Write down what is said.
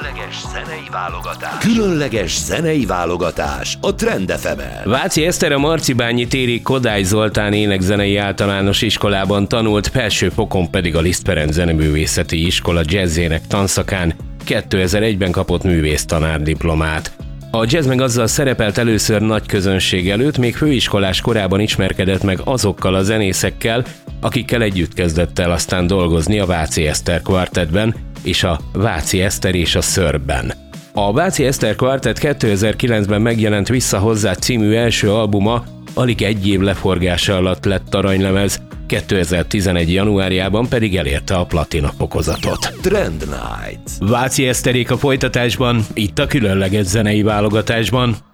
Különleges zenei válogatás a Trend FM-en. Váci Eszter a Marcibányi téri Kodály Zoltán énekzenei általános iskolában tanult, felső fokon pedig a Liszt Ferenc Zeneművészeti Iskola jazzének tanszakán 2001-ben kapott művésztanár diplomát. A jazz meg azzal szerepelt először nagy közönség előtt, még főiskolás korában ismerkedett meg azokkal a zenészekkel, akikkel együtt kezdett el aztán dolgozni a Váci Eszter Kvartettben és a Váci Eszter és a Szörben. A Váci Eszter Kvartett 2009-ben megjelent Vissza hozzá című első albuma alig egy év leforgása alatt lett aranylemez, 2011. januárjában pedig elérte a platina fokozatot. Trend Night. Váci Eszterék a folytatásban, itt a különleges zenei válogatásban.